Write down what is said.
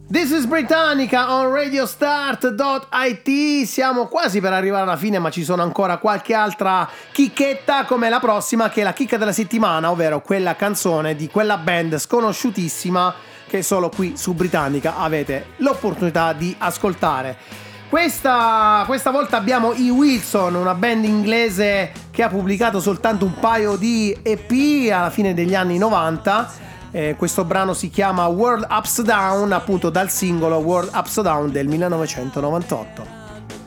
This is Britannica on radiostart.it. Siamo quasi per arrivare alla fine, ma ci sono ancora qualche altra chicchetta, come la prossima, che è la chicca della settimana, ovvero quella canzone di quella band sconosciutissima che solo qui su Britannica avete l'opportunità di ascoltare. Questa volta abbiamo i Wilson, una band inglese che ha pubblicato soltanto un paio di EP alla fine degli anni 90. Questo brano si chiama World Ups Down, appunto dal singolo World Ups Down del 1998.